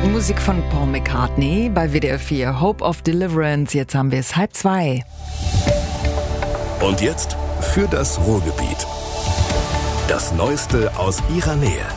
Musik von Paul McCartney bei WDR 4, Hope of Deliverance. Jetzt haben wir es 1:30. Und jetzt für das Ruhrgebiet. Das Neueste aus ihrer Nähe.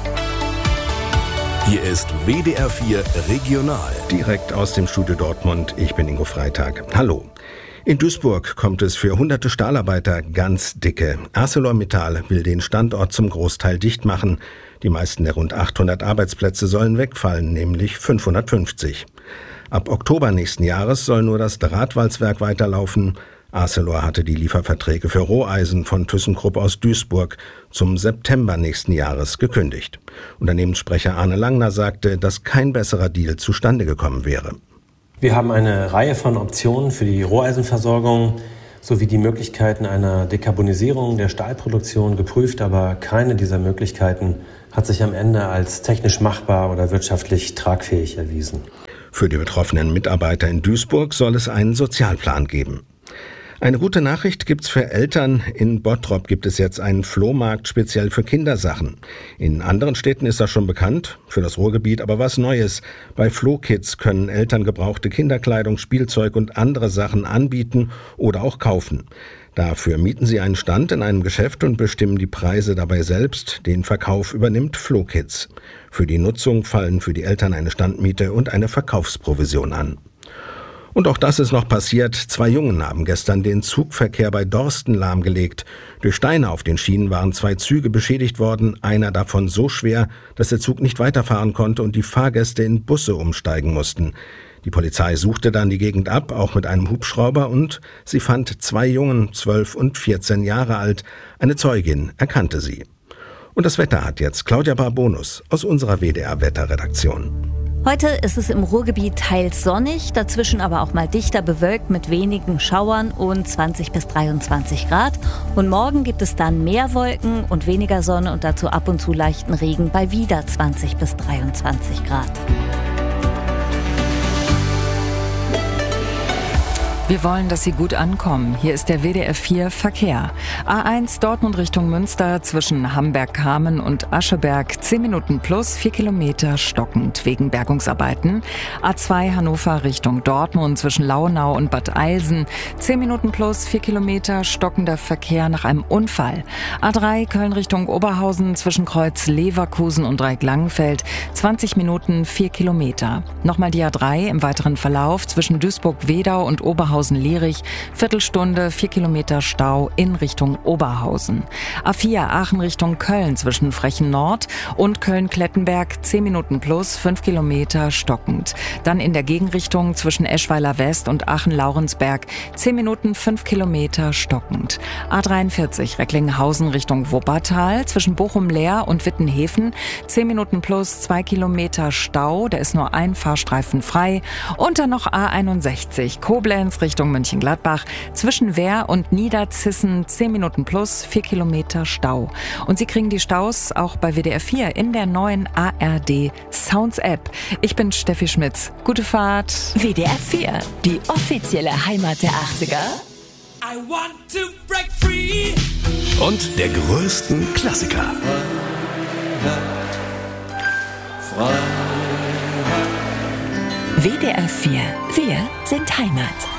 Hier ist WDR 4 Regional. Direkt aus dem Studio Dortmund. Ich bin Ingo Freitag. Hallo. In Duisburg kommt es für hunderte Stahlarbeiter ganz dicke. ArcelorMittal will den Standort zum Großteil dicht machen. Die meisten der rund 800 Arbeitsplätze sollen wegfallen, nämlich 550. Ab Oktober nächsten Jahres soll nur das Drahtwalzwerk weiterlaufen. Arcelor hatte die Lieferverträge für Roheisen von ThyssenKrupp aus Duisburg zum September nächsten Jahres gekündigt. Unternehmenssprecher Arne Langner sagte, dass kein besserer Deal zustande gekommen wäre. Wir haben eine Reihe von Optionen für die Roheisenversorgung sowie die Möglichkeiten einer Dekarbonisierung der Stahlproduktion geprüft, aber keine dieser Möglichkeiten hat sich am Ende als technisch machbar oder wirtschaftlich tragfähig erwiesen. Für die betroffenen Mitarbeiter in Duisburg soll es einen Sozialplan geben. Eine gute Nachricht gibt's für Eltern. In Bottrop gibt es jetzt einen Flohmarkt speziell für Kindersachen. In anderen Städten ist das schon bekannt, für das Ruhrgebiet aber was Neues. Bei Flohkids können Eltern gebrauchte Kinderkleidung, Spielzeug und andere Sachen anbieten oder auch kaufen. Dafür mieten sie einen Stand in einem Geschäft und bestimmen die Preise dabei selbst. Den Verkauf übernimmt Flohkids. Für die Nutzung fallen für die Eltern eine Standmiete und eine Verkaufsprovision an. Und auch das ist noch passiert. 2 Jungen haben gestern den Zugverkehr bei Dorsten lahmgelegt. Durch Steine auf den Schienen waren 2 Züge beschädigt worden, einer davon so schwer, dass der Zug nicht weiterfahren konnte und die Fahrgäste in Busse umsteigen mussten. Die Polizei suchte dann die Gegend ab, auch mit einem Hubschrauber, und sie fand 2 Jungen, 12 und 14 Jahre alt. Eine Zeugin erkannte sie. Und das Wetter hat jetzt Claudia Barbonus aus unserer WDR-Wetterredaktion. Heute ist es im Ruhrgebiet teils sonnig, dazwischen aber auch mal dichter bewölkt mit wenigen Schauern und 20 bis 23 Grad. Und morgen gibt es dann mehr Wolken und weniger Sonne und dazu ab und zu leichten Regen bei wieder 20 bis 23 Grad. Wir wollen, dass Sie gut ankommen. Hier ist der WDR 4 Verkehr. A1 Dortmund Richtung Münster zwischen Hamberg-Kamen und Ascheberg 10 Minuten plus 4 Kilometer stockend wegen Bergungsarbeiten. A2 Hannover Richtung Dortmund zwischen Launau und Bad Eilsen 10 Minuten plus 4 Kilometer stockender Verkehr nach einem Unfall. A3 Köln Richtung Oberhausen zwischen Kreuz Leverkusen und Dreiecklangenfeld 20 Minuten 4 Kilometer. Nochmal die A3 im weiteren Verlauf zwischen Duisburg-Wedau und Oberhausen-Lierich, Viertelstunde, 4 Kilometer Stau in Richtung Oberhausen. A4 Aachen Richtung Köln zwischen Frechen Nord und Köln-Klettenberg 10 Minuten plus 5 Kilometer stockend. Dann in der Gegenrichtung zwischen Eschweiler West und Aachen-Laurensberg 10 Minuten 5 Kilometer stockend. A43 Recklinghausen Richtung Wuppertal zwischen Bochum-Leer und Wittenhäfen 10 Minuten plus 2 Kilometer Stau. Da ist nur ein Fahrstreifen frei. Und dann noch A61 Koblenz Richtung Mönchengladbach zwischen Wehr und Niederzissen 10 Minuten plus 4 Kilometer Stau. Und Sie kriegen die Staus auch bei WDR 4 in der neuen ARD Sounds App. Ich bin Steffi Schmitz. Gute Fahrt. WDR 4, die offizielle Heimat der 80er. I want to break free. Und der größten Klassiker. WDR 4, wir sind Heimat.